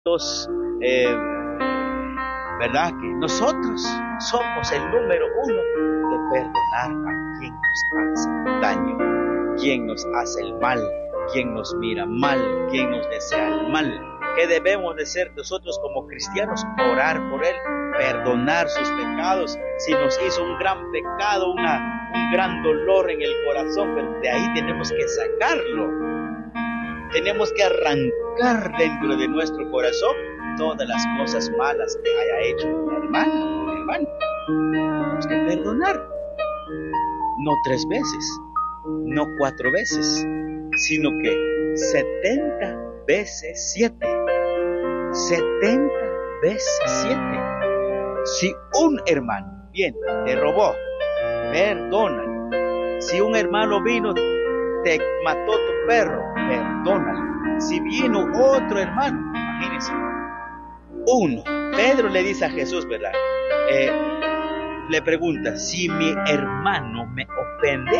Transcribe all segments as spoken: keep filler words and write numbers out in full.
eh, ¿verdad? Que nosotros somos el número uno de perdonar a quien nos hace daño, quien nos hace el mal, quien nos mira mal, quien nos desea el mal. ¿Qué debemos de ser nosotros como cristianos? Orar por él, perdonar sus pecados. Si nos hizo un gran pecado, una, un gran dolor en el corazón, pero de ahí tenemos que sacarlo. Tenemos que arrancar dentro de nuestro corazón todas las cosas malas que haya hecho una hermana, un hermano. Tenemos que perdonar. No tres veces, no cuatro veces, sino que setenta veces siete. setenta veces siete. Si un hermano, bien, te robó, perdónalo. Si un hermano vino, te mató tu perro, perdónalo. Si vino otro hermano, imagínense, uno. Pedro le dice a Jesús, ¿verdad? Eh, le pregunta, si mi hermano me ofende,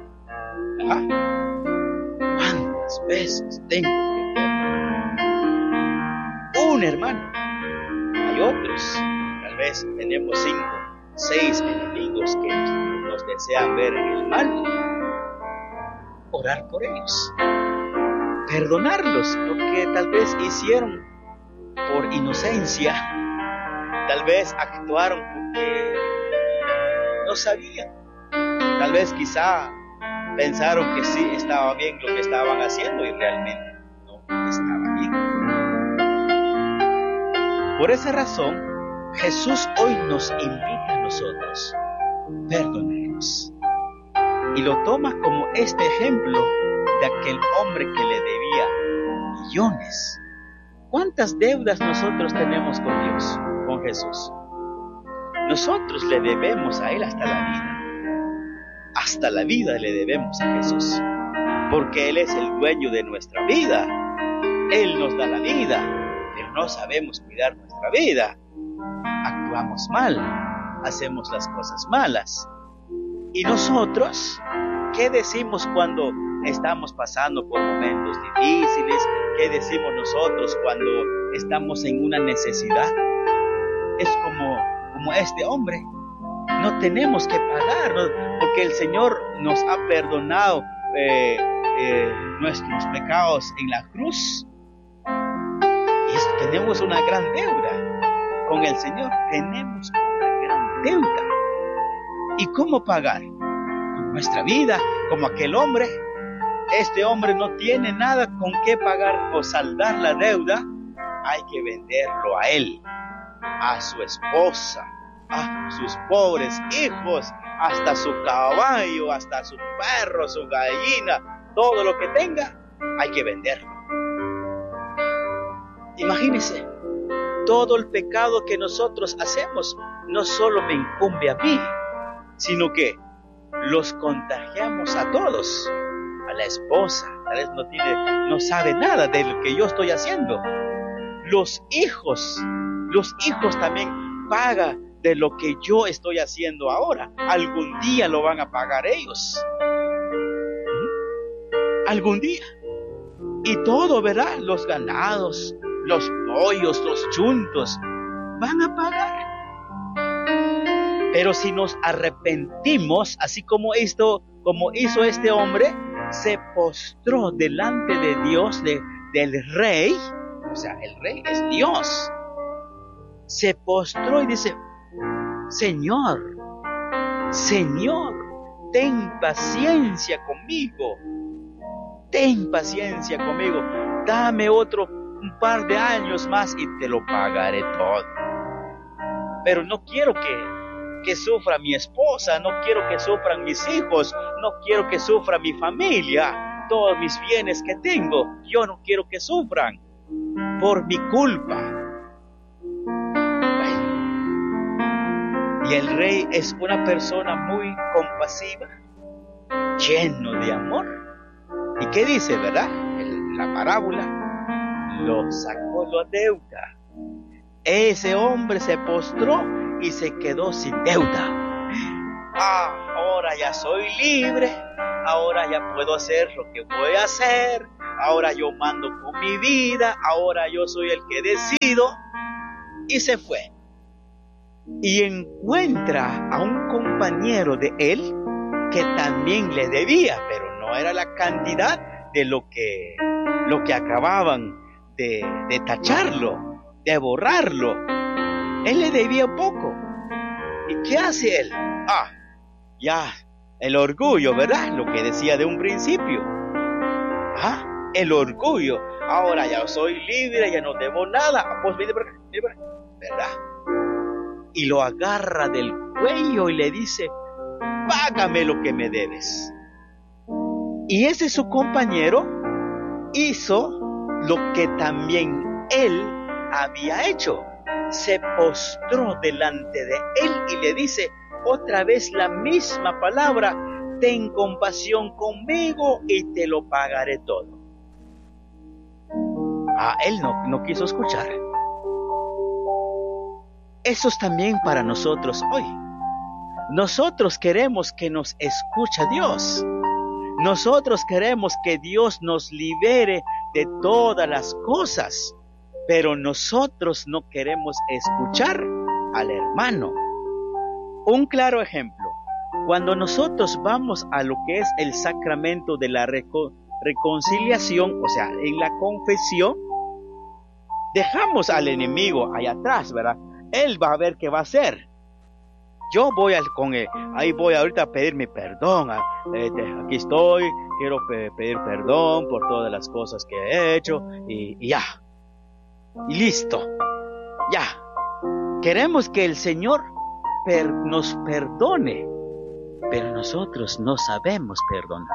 ¿ah? ¿Cuántas veces tengo que perdonar? Un hermano. Hay otros, tal vez tenemos cinco, seis enemigos que nos desean ver en el mal. Orar por ellos, perdonarlos, lo que tal vez hicieron por inocencia, tal vez actuaron porque no sabían, tal vez quizá pensaron que sí estaba bien lo que estaban haciendo y realmente no estaba bien. Por esa razón, Jesús hoy nos invita a nosotros, perdonemos. Y lo toma como este ejemplo de aquel hombre que le debía millones. ¿Cuántas deudas nosotros tenemos con Dios, con Jesús? Nosotros le debemos a Él hasta la vida. Hasta la vida le debemos a Jesús. Porque Él es el dueño de nuestra vida. Él nos da la vida, pero no sabemos cuidar nuestra vida. Actuamos mal, hacemos las cosas malas. ¿Y nosotros qué decimos cuando estamos pasando por momentos difíciles? ¿Qué decimos nosotros cuando estamos en una necesidad? Es como, como este hombre. No tenemos que pagar, ¿no? Porque el Señor nos ha perdonado eh, eh, nuestros pecados en la cruz. Y eso, tenemos una gran deuda con el Señor. Tenemos una gran deuda. ¿Y cómo pagar? Con nuestra vida, como aquel hombre. Este hombre no tiene nada con qué pagar o saldar la deuda. Hay que venderlo a él, a su esposa, a sus pobres hijos, hasta su caballo, hasta su perro, su gallina, todo lo que tenga, hay que venderlo. Imagínense, todo el pecado que nosotros hacemos no solo me incumbe a mí, sino que los contagiamos a todos. A la esposa, tal vez no tiene, no sabe nada de lo que yo estoy haciendo. Los hijos, los hijos también pagan de lo que yo estoy haciendo ahora. Algún día lo van a pagar ellos. Algún día. Y todo, ¿verdad? Los ganados, los pollos, los chuntos, van a pagar. Pero si nos arrepentimos, así como esto, como hizo este hombre, se postró delante de Dios, de, del rey, o sea, el rey es Dios. Se postró y dice, Señor, Señor, ten paciencia conmigo, ten paciencia conmigo, dame otro un par de años más y te lo pagaré todo. Pero no quiero que que sufra mi esposa, no quiero que sufran mis hijos, no quiero que sufra mi familia, todos mis bienes que tengo, yo no quiero que sufran por mi culpa. Bueno, y el rey es una persona muy compasiva, lleno de amor. ¿Y qué dice, verdad? En la parábola, lo sacó la deuda. Ese hombre se postró y se quedó sin deuda. Ah, ahora ya soy libre, ahora ya puedo hacer lo que voy a hacer, ahora yo mando con mi vida, ahora yo soy el que decido, y se fue. Y encuentra a un compañero de él que también le debía, pero no era la cantidad de lo que, lo que acababan de, de tacharlo, de borrarlo. Él le debía poco. ¿Y qué hace él? Ah, ya, el orgullo, ¿verdad? Lo que decía de un principio. Ah, el orgullo. Ahora ya soy libre, ya no debo nada. Pues viene por acá, viene por acá, ¿verdad? Y lo agarra del cuello y le dice: págame lo que me debes. Y ese su compañero hizo lo que también él había hecho. Se postró delante de él y le dice otra vez la misma palabra: ten compasión conmigo y te lo pagaré todo. Ah, él no, no quiso escuchar. Eso es también para nosotros hoy. Nosotros queremos que nos escuche Dios. Nosotros queremos que Dios nos libere de todas las cosas, pero nosotros no queremos escuchar al hermano. Un claro ejemplo: cuando nosotros vamos a lo que es el sacramento de la reco- reconciliación, o sea, en la confesión, dejamos al enemigo allá atrás, ¿verdad? Él va a ver qué va a hacer. Yo voy al, con él, ahí voy ahorita a pedir mi perdón. A, eh, aquí estoy, quiero pe- pedir perdón por todas las cosas que he hecho y, y ya. Y listo, ya. Queremos que el Señor per- nos perdone, pero nosotros no sabemos perdonar.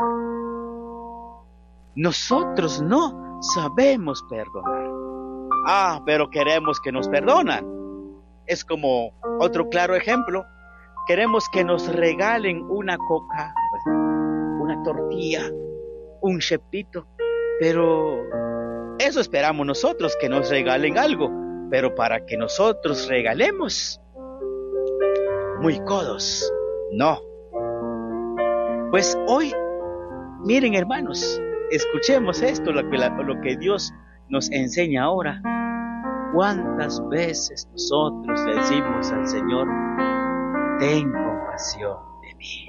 Nosotros no sabemos perdonar. Ah, pero queremos que nos perdonan. Es como otro claro ejemplo. Queremos que nos regalen una coca, una tortilla, un chepito, pero eso esperamos nosotros, que nos regalen algo. Pero para que nosotros regalemos, muy codos, no. Pues hoy, miren hermanos, escuchemos esto, lo que, la, lo que Dios nos enseña ahora. ¿Cuántas veces nosotros le decimos al Señor: ten compasión de mí?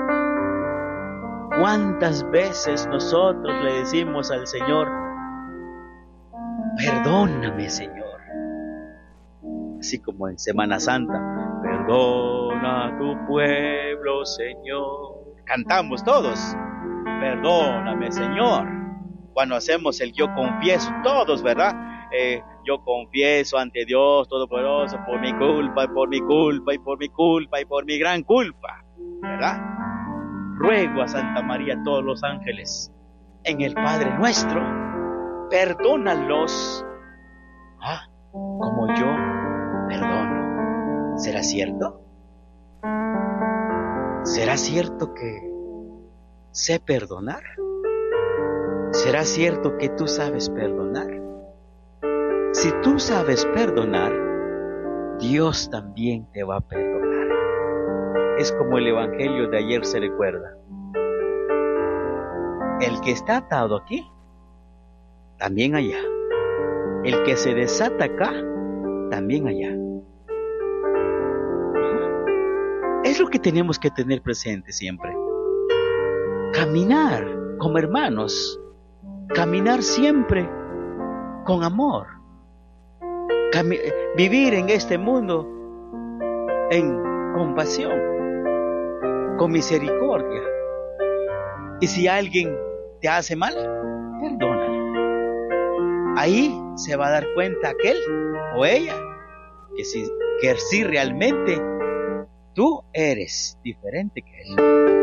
¿Cuántas veces nosotros le decimos al Señor: perdóname, Señor? Así como en Semana Santa: perdona a tu pueblo, Señor. Cantamos todos: perdóname, Señor. Cuando hacemos el yo confieso, todos, ¿verdad? Eh, yo confieso ante Dios Todopoderoso por mi culpa, y por mi culpa, y por mi culpa, y por mi gran culpa, ¿verdad? Ruego a Santa María, a todos los ángeles, en el Padre Nuestro, perdónalos, ¿ah? como yo perdono. ¿Será cierto? ¿Será cierto que sé perdonar? ¿Será cierto que tú sabes perdonar? Si tú sabes perdonar, Dios también te va a perdonar. Es como el evangelio de ayer se recuerda. El que está atado aquí, también allá. El que se desata acá, también allá. Es lo que tenemos que tener presente siempre. Caminar como hermanos. Caminar siempre con amor. Cami- vivir en este mundo en compasión, con misericordia. Y si alguien te hace mal, perdónalo. Ahí se va a dar cuenta aquel o ella que si, que si realmente tú eres diferente que él.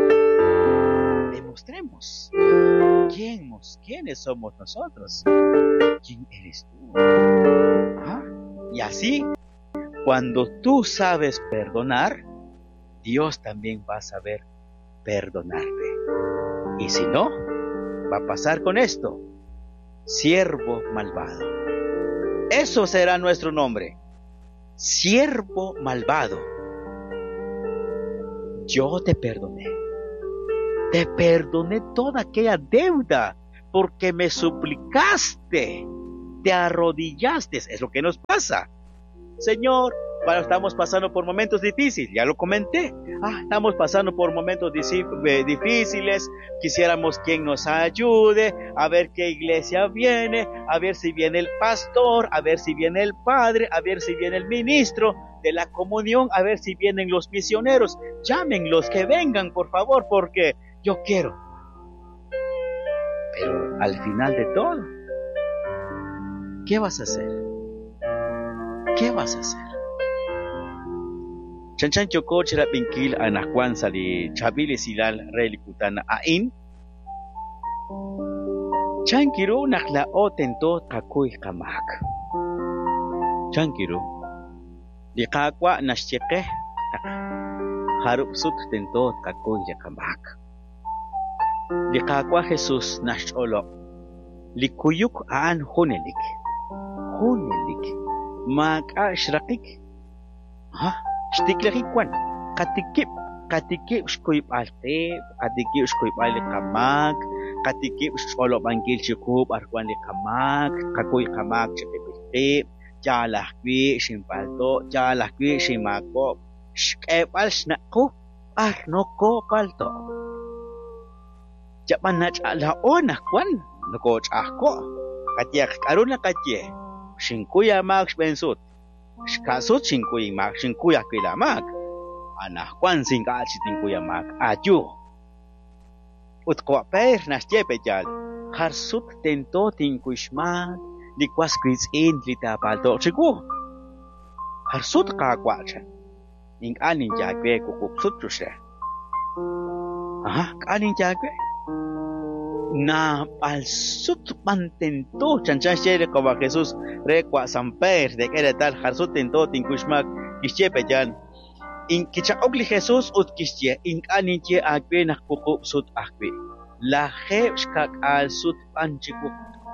Demostremos quién, quiénes somos nosotros. ¿Quién eres tú? ¿Ah? Y así, cuando tú sabes perdonar, Dios también va a saber perdonarte. Y si no, va a pasar con esto: siervo malvado. Eso será nuestro nombre: siervo malvado. Yo te perdoné. Te perdoné toda aquella deuda porque me suplicaste, te arrodillaste. Es lo que nos pasa. Señor, bueno, estamos pasando por momentos difíciles, ya lo comenté. Ah, estamos pasando por momentos difíciles, quisiéramos quien nos ayude, a ver qué iglesia viene, a ver si viene el pastor, a ver si viene el padre, a ver si viene el ministro de la comunión, a ver si vienen los misioneros. Llamen los que vengan, por favor, porque yo quiero. Pero al final de todo, ¿qué vas a hacer? ¿Qué vas a hacer? Chanchan choko chira pinkil anakwan sali chabili silal relikutana ain. Chankiru nakla o tento kakuy kamak. Chankiru liqaqwa nashchiqe harup sut tento kakuy kamak. Liqaqwa Jesus nasholo likuyuk aan hunelik. Hunelik maka shraqik. Ha? Shtiklakikwan, katikip, katikip shkuip alte, katikip shkuip ale kamak, katikip sholo bangil chikup arwan le kamak, kakuy kamak chepepite, jalakwi shimpalto, jalakwi shimako, shkepal shnako, arnoko palto. Japan nach ala onakwan, noko chako, katiak karuna katie, shinkuya mak shbensut. Shkasot shinkuy mak shinkuya kilamak anah kwan singa chitinkuya mak ayu utqwa per nashyepe jal harsut tento tinkuishmak likwas kritsin litapalto chiku harsut qaqwacha ing anin jagwe kukuksut chushe aha anin jagwe na palsut mantento chanchan shere kawa Jesus rekwa samper de que tal harsut tento tinkushmak kische pejan in kicha ogli Jesus ut kische in aninche akbe nak kuku sut akbe la heb shkak al sut panchiku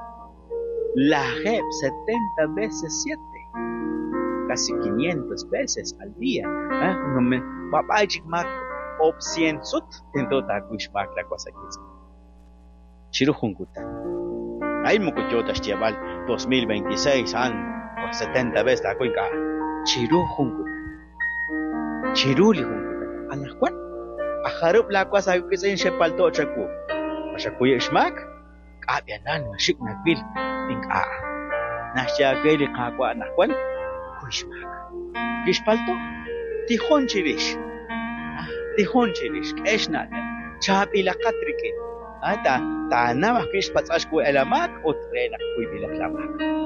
la heb setenta veces siete casi quinientas veces al día eh no me papá chikmak op cien sut tento takushmak la cosa que Chiru Juncuta. Hay mucuchotas chaval dos mil veintiséis an por setenta veces la cuenca. Chiru Juncuta. Chiruli Juncuta. ¿A la cual? A Harup la cosa que se enche palto chacu. A chacuya ishmak. Kabianan mashik nakbil. Think a. Nasha geli kakwa na cual. Kuishmak. Kishpalto. Tihon chirish. Tihon chirish. Eshnat. Chapi la katrikin. Ata tana makish patsash ko elamak ut rena kuy bilak lamak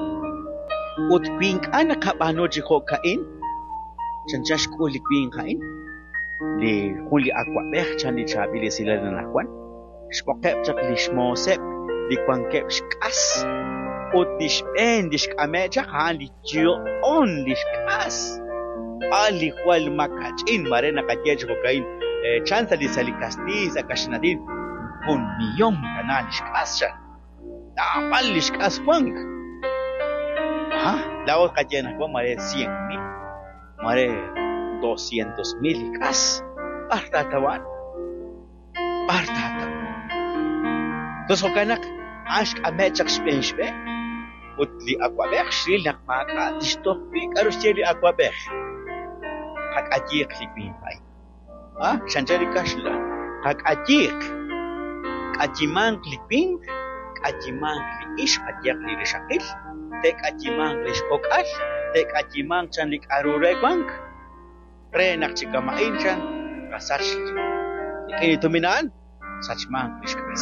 ut pink ana kabano jiko kain chanchash ko likwing kain li huli akwa beh chan li chabili sila na nakwan shpokep chak lishmosep li kwankep shkas ut dishpen dishkame chak han li jio on lishkas ali kwal makachin marena katiech ko kain chansa li salikastiz akashnadin un millón canal escasa la pal escasa punk ah la otra llena como mare cien mil mare doscientos mil cas parta tawan parta entonces okanak ask a mechak spenshbe utli aquaber shil nak maka distopi karusheli aquaber hak ajik lipin pai ah chanjali kashla hak ajik Kachimang kliping, kachimang kliish katiak li rishakil, te kachimang lishkokal, te kachimang chan lik arurekwang, re nakchikamain chan, kasach, ikini tuminaan, sachmang lishkris.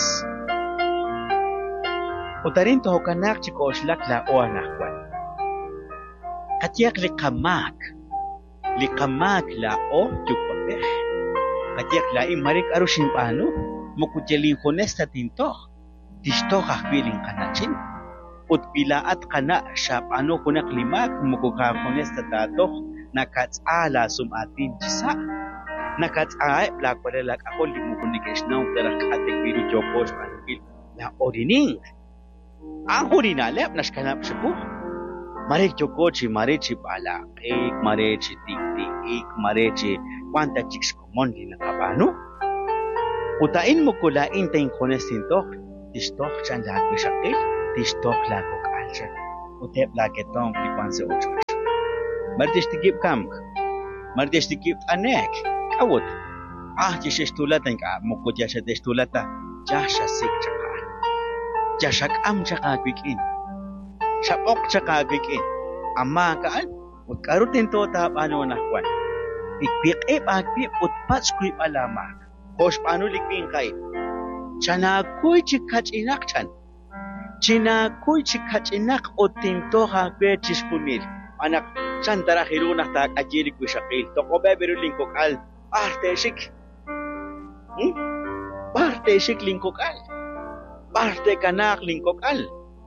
Utarin to hokanak chikoslak la oanakwan. Katiak likamak, likamak la o yukpapeh, katiak la imarik arushin pano, Mukujelin honesta tinto, tisto kakbilin kanachin, ut pilaat kana siya ano kunak limak mukuka honesta tato, nakatsala sumatin chisa, nakatsaay plakwarelak ako limukunikesh na uterak atik biru jokos panagil na orining. Ang hurinalep naskanap siya po. Marek jokochi marechi palakik, marechi tiktik, marechi kwanta chiks komon li nakabano. Utain mo kulain tayong konestinto, tishtoh chan la kwishakil, tishtoh la kokalchan. Utep la ketom kwanse ocho. Martish tikip kamk. Martish tikip anek. Kawut. Ah, jishes tulata inka mukut yasha desh tulata. Jasha sik chaka. Jashak am chaka kwikin. Shapok chaka kwikin. Amma kaan. Utkarutin to ta paano nakwan. Ikpik e pagpip utpats kuip alamak. Hosh paano likpin kay. Chana kuy chikach inak chan. China kuy chikach inak utinto ha kwe chiskunil. Anak chan tara hirunah tak ajirik wishakil. Toko beberu linkokal. Parte shik. Hmm? Parte shik linkokal. Parte kanak linkokal.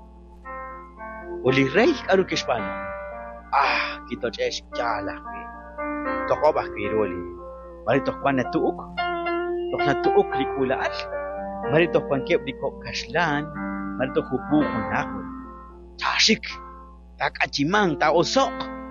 Uli rey karu kishpano. Ah, kito chesh jala kwe. Toko bah kwe roli. Mari tokpan na tuuk. Tok na tuuk likulaal. Mari tokpan kep likok kaslan. Mari tok hubu kunakon. Tashik. Tak achimang ta osok.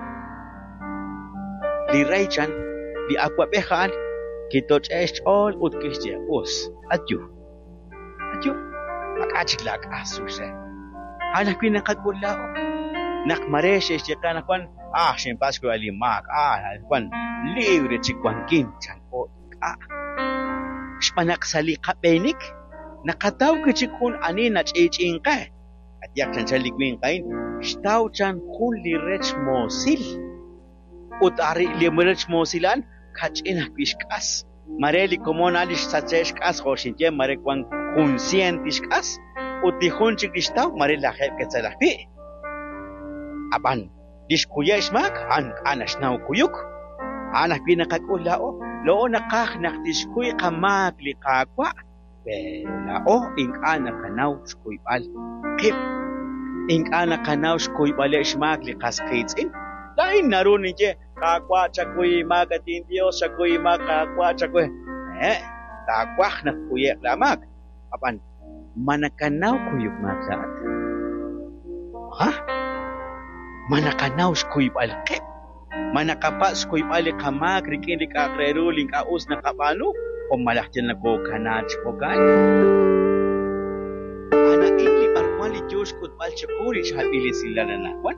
Li raychan. Li akwa pehan. Kito chesh all utkishje os. Adyo. Adyo. Makachik lak asuse. Anak kwe nakagulao. Nak mareshe chika nakwan ah shin pasko ali mak ah nakwan libre chikwan kin chan o ah shpanak sali qabenik nakataw ke chikun ani na chichin ka at yak chan chalik min kain shtaw chan khul li rech mosil utari li rech mosilan kachin pishkas mareli komon alish sachesh kas khoshin je mare kwan conscient pishkas utihun chikishtaw mare la khep ke tsalapi aban diskuyesh mak an anas naw kuyuk anak pinakagulao loo nakah nakdiskuy kamak likakwa pero lao ing anak kanaw skuy bal kip ing anak kanaw skuy balesh mak likas kitsin lain naruni je kakwa chakuy magatin Dios chakuy mak kakwa chakuy eh takwa nakuyek lamak apan manakanaw kuyuk mak laat ha manakanaw skuy balke manakapa skuy bali kamak rikin ka kreruling ka us na kapano o malakyan na ko kanach ko kan ana ikli parkwali Diyos kut balchapuri shabili sila na nakwan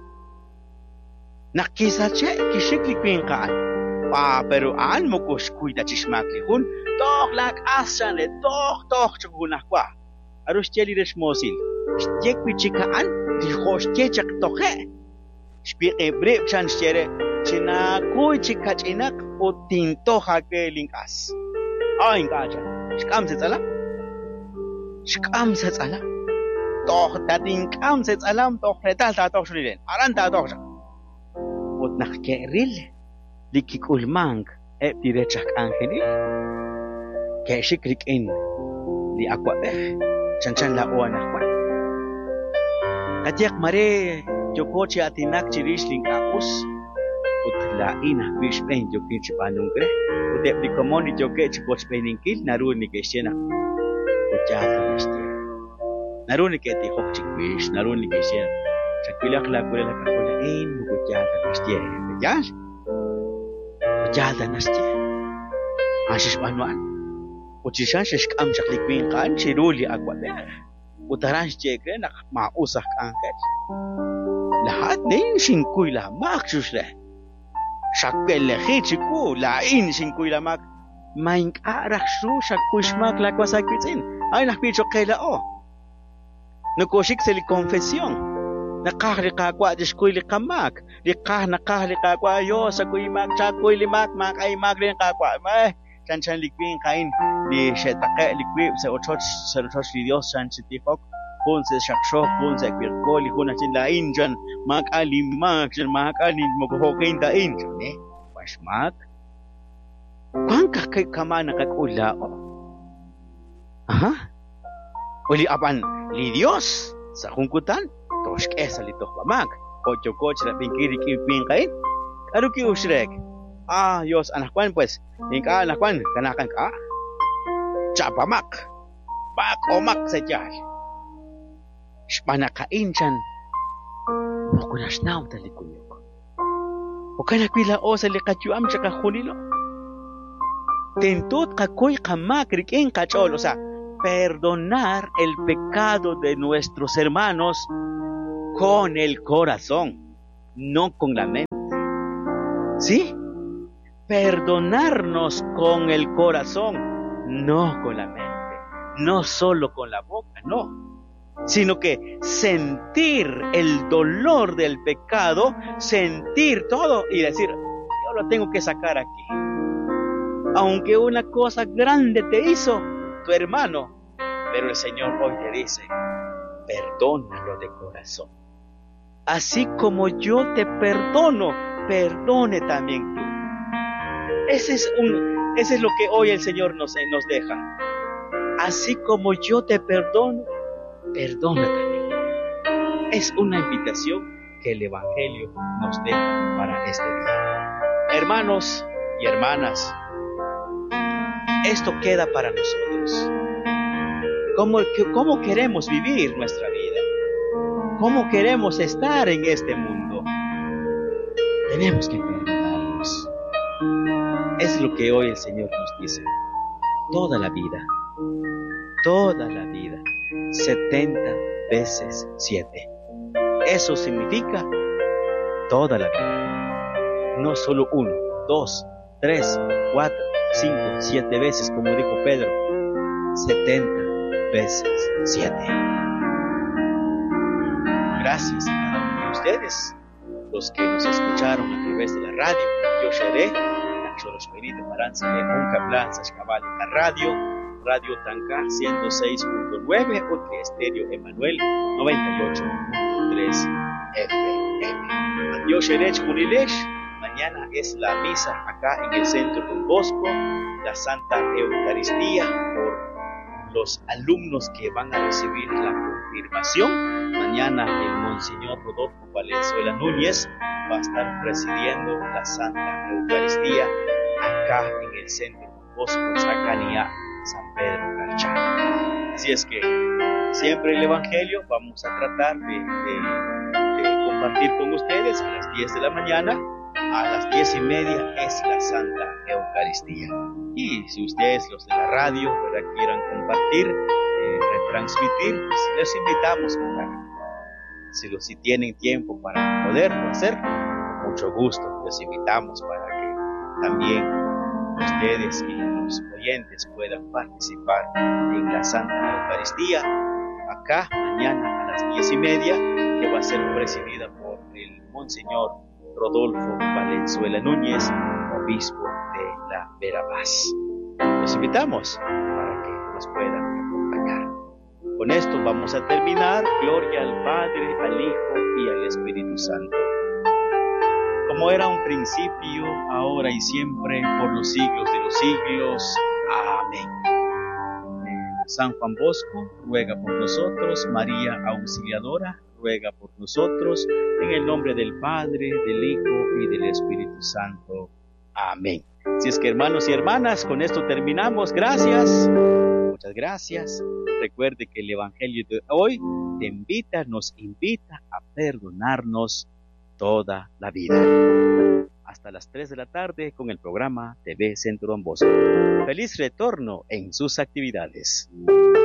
nakisa che kishikli kwin kaan pa pero aan mo ko skuy da chismakli hun tok lak asan le tok tok chukuna kwa arus cheli resmosil jek pichikaan di host chek tokhe Speak a brave chance, Jere. China, koi chikachinak, o tinto hake linkas. Ah, inkaja. Shkam setsala. Shkam setsala. Toch dating kam setsalam, toch retal tatok shrilen. Aran tatok. Ot nakkeril. Likikulmang, e direchak angeli. Keshikrik in. Li aqua eh. Chanchan la oanakwa. Katiak mare. Jokoche atinak chirishling apus utlaina wish pain jokin chipanungre ude di komoni joke chikos paining kil naruni ke shena ujata nashte naruni ke ti hok chikwish naruni ke shena chakilak la kule la kule in ujata nashte yal ujata nashte ashish panuan uchishan shishkam chaklikwin kan chiruli agwale utaran chekre nak mausak angket lahat na yun singkuy lamak susre. Shakbele hichiku la in singkuy lamak. Maing arak su shakkuy shmak lakwa sakwitin. Ay nakpicho kaila o. Nakoshik sa li konfesyon. Nakah li kakwa diskuy li kamak. Likah nakah li kakwa yo sakuy mak chakuy li mak mak ay mak rin kakwa. May chan chan likwin kain li shetake likwib sa otot sa otot li Dios chan sitifok. Kung sa shaksho, kung sa kwirkoli, kung na sila injan, mag-alimak, mag-alin, mag-hokain da injan, eh? Pasmak? Kung kakay kama nakagulao? Aha? Uli apan, li Diyos, sa kungkutan, tos kesa litoh pamag, kocho-kocho na pingkirik ipingkain, ano ki usrek? Ah, Diyos, anakwan, pues, hingka anakwan, kanakan ka? Chapamak, pak-omak sa diyal. Spanakain chan Mokunas naw talikuyok Wakanakwila o sa likatyuam tsaka hunilo Tentut kakoy kamak riking kacholo sa perdonar el pecado de nuestros hermanos con el corazón, no con la mente. ¿Sí? Perdonarnos con el corazón, no con la mente. No solo con la boca, no. Sino que sentir el dolor del pecado, sentir todo y decir, yo lo tengo que sacar aquí. Aunque una cosa grande te hizo tu hermano, pero el Señor hoy te dice, perdónalo de corazón. Así como yo te perdono, perdone también tú. Ese es, un, ese es lo que hoy el Señor nos, nos deja. Así como yo te perdono, perdona también. Es una invitación que el Evangelio nos deja para este día. Hermanos y hermanas, esto queda para nosotros. ¿Cómo, cómo queremos vivir nuestra vida? ¿Cómo queremos estar en este mundo? Tenemos que perdonarnos. Es lo que hoy el Señor nos dice. Toda la vida, toda la vida, setenta veces siete. Eso significa toda la vida. No solo uno, dos, tres, cuatro, cinco, siete veces, como dijo Pedro. setenta veces siete. Gracias a cada uno de ustedes, los que nos escucharon a través de la radio. Yo seré Nacho Espíritu Maranza de Juncablanzas Caballica Radio, Radio Tancar ciento seis punto nueve, Otri Estéreo Emanuel noventa y ocho punto tres F M. Yo seré Chmunilesh. Mañana es la misa acá en el Centro Don Bosco, la Santa Eucaristía por los alumnos que van a recibir la confirmación. Mañana el Monseñor Rodolfo Valenzuela Núñez va a estar presidiendo la Santa Eucaristía acá en el Centro Don Bosco, Zacanía, San Pedro Carchá. Así es que siempre el Evangelio vamos a tratar de, de, de compartir con ustedes a las diez de la mañana. A las diez y media es la Santa Eucaristía. Y si ustedes, los de la radio, ¿verdad?, quieran compartir, eh, retransmitir, pues les invitamos, ¿verdad? Si, lo, si tienen tiempo para poderlo hacer, con mucho gusto les invitamos para que también ustedes y los oyentes puedan participar en la Santa Eucaristía acá mañana a las diez y media, que va a ser presidida por el Monseñor Rodolfo Valenzuela Núñez, obispo de la Verapaz. Los invitamos para que nos puedan acompañar. Con esto vamos a terminar. Gloria al Padre, al Hijo y al Espíritu Santo, como era un principio, ahora y siempre, por los siglos de los siglos. Amén. San Juan Bosco ruega por nosotros. María Auxiliadora ruega por nosotros, en el nombre del Padre, del Hijo y del Espíritu Santo. Amén. Si es que, hermanos y hermanas, con esto terminamos. Gracias. Muchas gracias. Recuerde que el Evangelio de hoy te invita, nos invita a perdonarnos toda la vida. Hasta las tres de la tarde con el programa T V Centro Don Bosco. Feliz retorno en sus actividades.